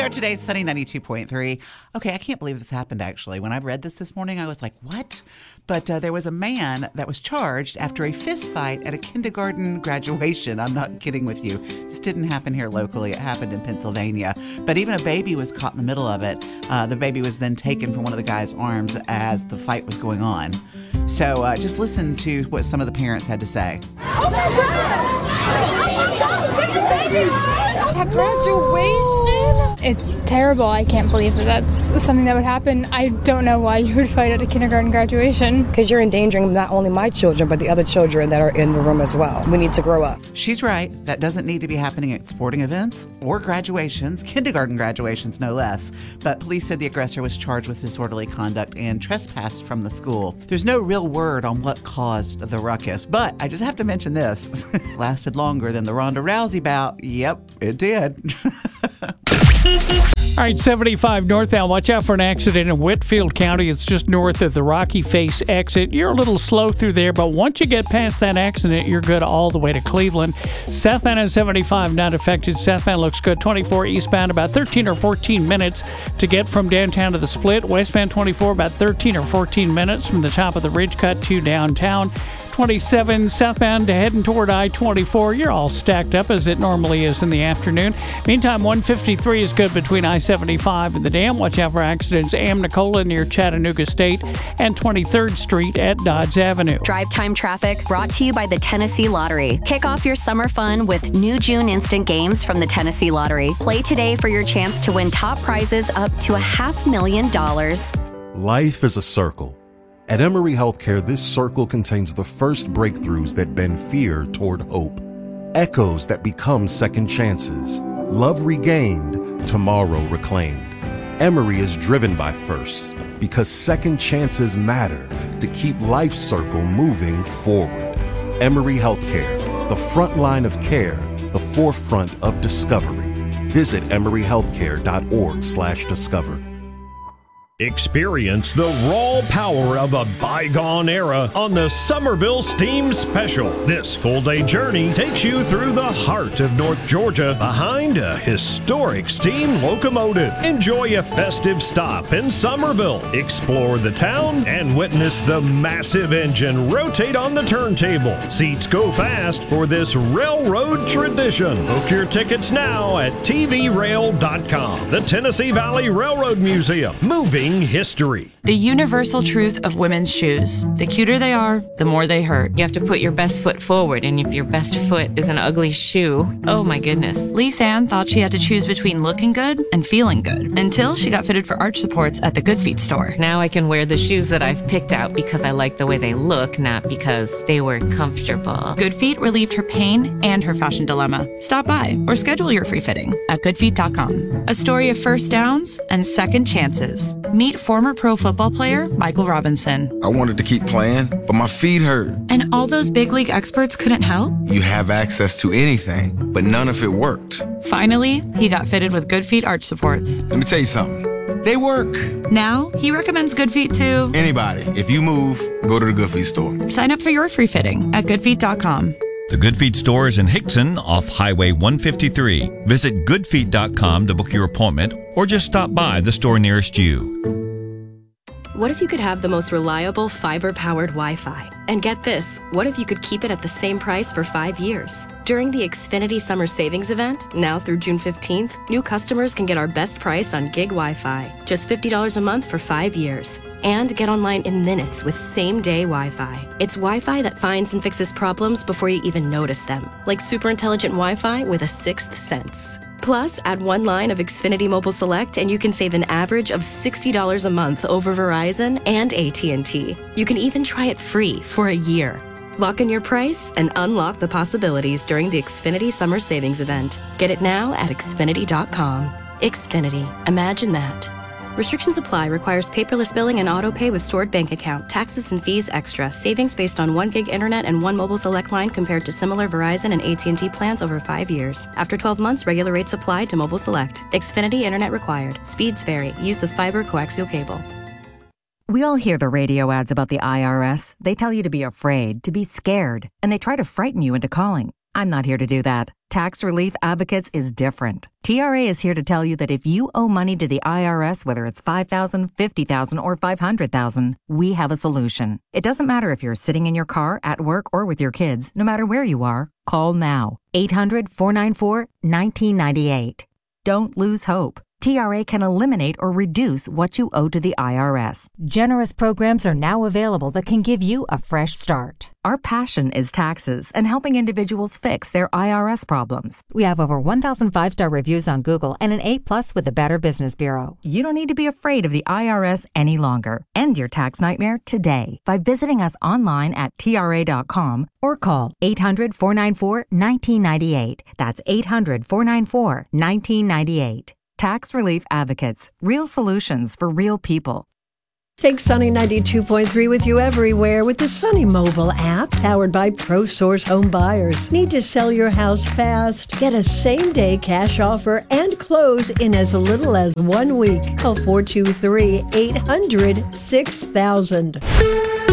are today, sunny 92.3. Okay, I can't believe this happened, actually. When I read this morning, I was like, what? But there was a man that was charged after a fist fight at a kindergarten graduation. I'm not kidding with you. This didn't happen here locally. It happened in Pennsylvania. But even a baby was caught in the middle of it. The baby was then taken from one of the guy's arms as the fight was going on. So just listen to what some of the parents had to say. Oh my God! At graduation? It's terrible. I can't believe that that's something that would happen. I don't know why you would fight at a kindergarten graduation. Because you're endangering not only my children, but the other children that are in the room as well. We need to grow up. She's right. That doesn't need to be happening at sporting events or graduations, kindergarten graduations, no less. But police said the aggressor was charged with disorderly conduct and trespass from the school. There's no real word on what caused the ruckus, but I just have to mention this. Lasted longer than the Ronda Rousey bout. Yep, it did. All right, 75 northbound. Watch out for an accident in Whitfield County. It's just north of the Rocky Face exit. You're a little slow through there, but once you get past that accident, you're good all the way to Cleveland. Southbound on 75 not affected. Southbound looks good. 24 eastbound, about 13 or 14 minutes to get from downtown to the Split. Westbound 24, about 13 or 14 minutes from the top of the Ridge Cut to downtown. 27 southbound to heading toward I-24. You're all stacked up as it normally is in the afternoon. Meantime, 153 is good between I-75 and the dam. Watch out for accidents. Amnicola near Chattanooga State and 23rd Street at Dodge Avenue. Drive time traffic brought to you by the Tennessee Lottery. Kick off your summer fun with new June instant games from the Tennessee Lottery. Play today for your chance to win top prizes up to $500,000. Life is a circle. At Emory Healthcare, this circle contains the first breakthroughs that bend fear toward hope, echoes that become second chances, love regained, tomorrow reclaimed. Emory is driven by firsts because second chances matter to keep life's circle moving forward. Emory Healthcare, the front line of care, the forefront of discovery. Visit emoryhealthcare.org/discover. Experience the raw power of a bygone era on the Summerville Steam Special. This full-day journey takes you through the heart of North Georgia behind a historic steam locomotive. Enjoy a festive stop in Summerville. Explore the town and witness the massive engine rotate on the turntable. Seats go fast for this railroad tradition. Book your tickets now at tvrail.com. The Tennessee Valley Railroad Museum. Moving history. The universal truth of women's shoes. The cuter they are, the more they hurt. You have to put your best foot forward, and if your best foot is an ugly shoe, oh my goodness. Lise Ann thought she had to choose between looking good and feeling good until she got fitted for arch supports at the Good Feet store. Now I can wear the shoes that I've picked out because I like the way they look, not because they were comfortable. Good Feet relieved her pain and her fashion dilemma. Stop by or schedule your free fitting at goodfeet.com. A story of first downs and second chances. Meet former pro football player Michael Robinson. I wanted to keep playing, but my feet hurt. And all those big league experts couldn't help? You have access to anything, but none of it worked. Finally, he got fitted with Good Feet arch supports. Let me tell you something. They work. Now, he recommends Good Feet to anybody. If you move, go to the Good Feet store. Sign up for your free fitting at goodfeet.com. The Good Feet store is in Hickson off Highway 153. Visit goodfeet.com to book your appointment or just stop by the store nearest you. What if you could have the most reliable fiber-powered Wi-Fi? And get this, what if you could keep it at the same price for 5 years? During the Xfinity Summer Savings Event, now through June 15th, new customers can get our best price on gig Wi-Fi, just $50 a month for 5 years. And get online in minutes with same-day Wi-Fi. It's Wi-Fi that finds and fixes problems before you even notice them, like super intelligent Wi-Fi with a sixth sense. Plus, add one line of Xfinity Mobile Select and you can save an average of $60 a month over Verizon and AT&T. You can even try it free for a year. Lock in your price and unlock the possibilities during the Xfinity Summer Savings Event. Get it now at Xfinity.com. Xfinity. Imagine that. Restrictions apply. Requires paperless billing and auto pay with stored bank account. Taxes and fees extra. Savings based on 1 gig internet and 1 mobile select line compared to similar Verizon and AT&T plans over 5 years. After 12 months, regular rates apply to mobile select. Xfinity internet required. Speeds vary. Use of fiber coaxial cable. We all hear the radio ads about the IRS. They tell you to be afraid, to be scared, and they try to frighten you into calling. I'm not here to do that. Tax Relief Advocates is different. TRA is here to tell you that if you owe money to the IRS, whether it's $5,000, $50,000, or $500,000, we have a solution. It doesn't matter if you're sitting in your car, at work, or with your kids. No matter where you are, call now. 800-494-1998. Don't lose hope. TRA can eliminate or reduce what you owe to the IRS. Generous programs are now available that can give you a fresh start. Our passion is taxes and helping individuals fix their IRS problems. We have over 1,000 5-star reviews on Google and an A+ with the Better Business Bureau. You don't need to be afraid of the IRS any longer. End your tax nightmare today by visiting us online at TRA.com or call 800-494-1998. That's 800-494-1998. Tax Relief Advocates. Real solutions for real people. Take Sunny 92.3 with you everywhere with the Sunny mobile app powered by ProSource Home Buyers. Need to sell your house fast? Get a same-day cash offer and close in as little as 1 week. Call 423-800-6000.